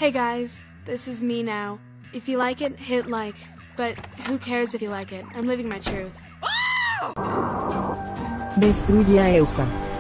Hey guys, this is me now. If you like it, hit like. But who cares if you like it? I'm living my truth. Destruye a Eusa.